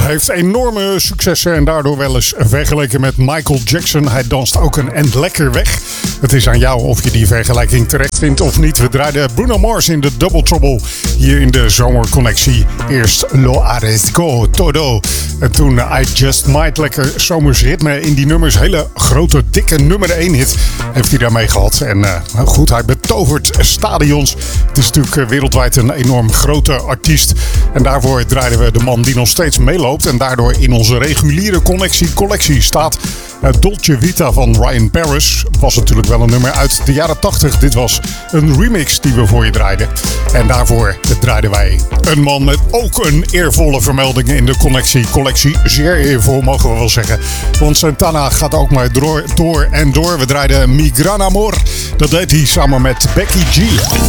heeft enorme successen en daardoor wel eens vergeleken met Michael Jackson. Hij danst ook een end lekker weg. Het is aan jou of je die vergelijking terecht vindt of niet. We draaiden Bruno Mars in de Double Trouble hier in de zomerconnectie. Eerst Lo Aresco Todo en toen I Just Might. Lekker zomers ritme in die nummers. Hele grote, dikke nummer 1 hit heeft hij daarmee gehad. En goed, hij betovert stadions. Het is natuurlijk wereldwijd een enorm grote artiest. En daarvoor draaiden we de man die nog steeds meeloopt en daardoor in onze reguliere collectie staat. Dolce Vita van Ryan Paris was natuurlijk wel een nummer uit de jaren 80. Dit was een remix die we voor je draaiden. En daarvoor draaiden wij een man met ook een eervolle vermelding in de collectie. Zeer eervol mogen we wel zeggen. Want Santana gaat ook maar door en door. We draaiden Mi Gran Amor. Dat deed hij samen met Becky G.